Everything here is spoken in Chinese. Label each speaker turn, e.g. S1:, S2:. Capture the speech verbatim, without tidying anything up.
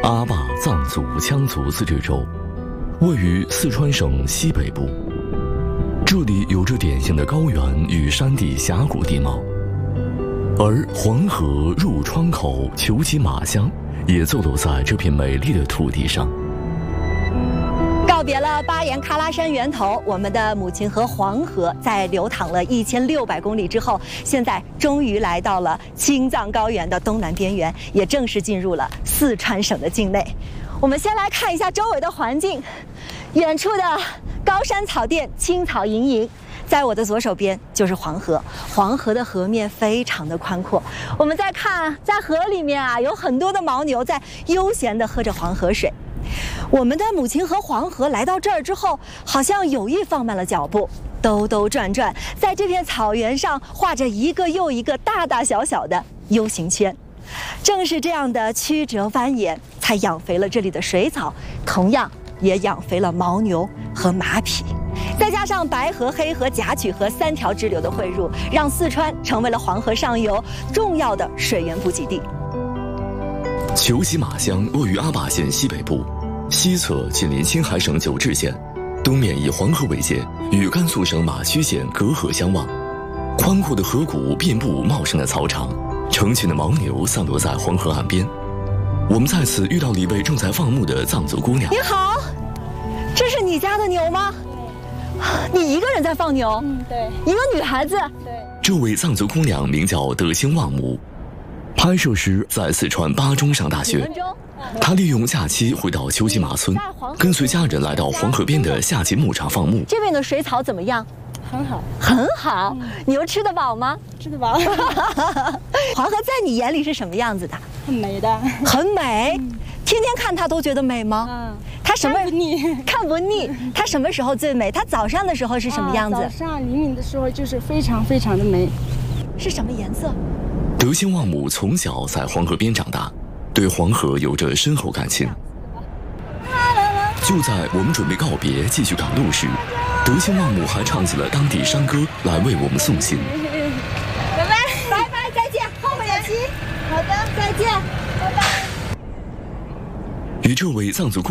S1: 阿坝藏族羌族自治州，位于四川省西北部。这里有着典型的高原与山地峡谷地貌，而黄河入川口求其马乡也坐落在这片美丽的土地上。
S2: 告别了巴颜喀拉山源头，我们的母亲河黄河在流淌了一千六百公里之后，现在终于来到了青藏高原的东南边缘，也正式进入了四川省的境内。我们先来看一下周围的环境，远处的高山草甸，青草盈盈。在我的左手边就是黄河，黄河的河面非常的宽阔。我们再看，在河里面啊，有很多的牦牛在悠闲地喝着黄河水。我们的母亲河黄河来到这儿之后，好像有意放慢了脚步，兜兜转转，在这片草原上画着一个又一个大大小小的 U 型圈。正是这样的曲折蜿蜒，才养肥了这里的水草，同样也养肥了牦牛和马匹。再加上白河、黑河、夹曲河三条支流的汇入，让四川成为了黄河上游重要的水源补给地。
S1: 求其马乡位于阿坝县西北部，西侧紧邻青海省九治县，东面以黄河为界，与甘肃省马区县隔河相望。宽阔的河谷遍布茂盛的草场，成群的牦牛散落在黄河岸边。我们在此遇到了一位正在放牧的藏族姑娘。
S2: 你好，这是你家的牛吗？你一个人在放牛？
S3: 嗯，对。
S2: 一个女孩子？
S3: 对。
S1: 这位藏族姑娘名叫德兴旺姆，拍摄时在四川巴中上大学。她利用假期回到求其马村，跟随家人来到黄河边的夏季牧场放牧。
S2: 这边的水草怎么样？
S3: 很好，
S2: 很好。嗯、牛吃得饱吗？
S3: 吃得饱。
S2: 黄河在你眼里是什么样子的？
S3: 很美的。
S2: 很美。嗯、天天看它都觉得美吗？嗯。它什么
S3: 看不腻？
S2: 看不腻。它什么时候最美？它早上的时候是什么样子？
S3: 啊、早上黎明的时候就是非常非常的美。
S2: 是什么颜色？
S1: 德兴旺姆从小在黄河边长大，对黄河有着深厚感情。就在我们准备告别继续赶路时，德兴旺姆还唱起了当地山歌来为我们送行。
S2: 拜拜，拜拜，再见，后会有期。好的，再见，拜拜。
S1: 与这位藏族